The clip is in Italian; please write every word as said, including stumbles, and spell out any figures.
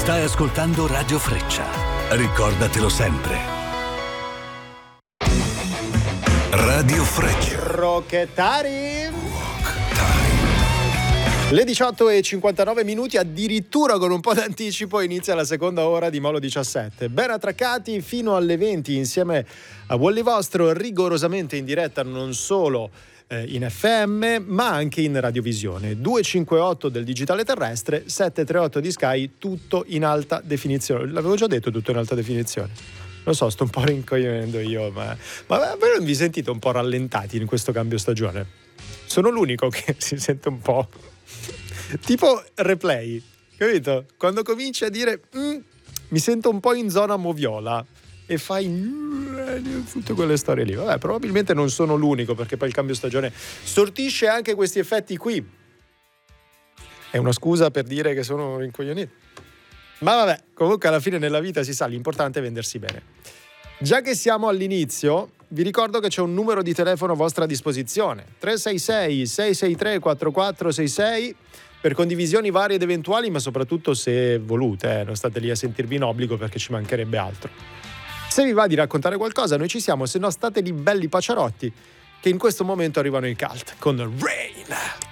Stai ascoltando Radio Freccia. Ricordatelo sempre. Radio Freccia. Rockettari. Le diciotto e cinquantanove minuti, addirittura con un po' d'anticipo inizia la seconda ora di Molo diciassette. Ben attraccati fino alle venti insieme a Wally Vostro, rigorosamente in diretta non solo eh, in F M ma anche in radiovisione. duecentocinquantotto del digitale terrestre, settecentotrentotto di Sky, tutto in alta definizione. L'avevo già detto, tutto in alta definizione. Lo so, sto un po' rincoglionendo io, ma, ma voi non vi sentite un po' rallentati in questo cambio stagione? Sono l'unico che si sente un po' tipo replay, capito? Quando cominci a dire mm, mi sento un po' in zona moviola e fai mm, tutte quelle storie lì. Vabbè, probabilmente non sono l'unico, perché poi il cambio stagione sortisce anche questi effetti qui. È una scusa per dire che sono rincoglionito. Ma vabbè, comunque alla fine nella vita si sa, l'importante è vendersi bene. Già che siamo all'inizio, vi ricordo che c'è un numero di telefono a vostra disposizione: tre sei sei sei sei tre quattro quattro sei sei per condivisioni varie ed eventuali, ma soprattutto se volute, eh, non state lì a sentirvi in obbligo, perché ci mancherebbe altro. Se vi va di raccontare qualcosa, noi ci siamo, se no state lì belli paciarotti, che in questo momento arrivano i Cult con Rain.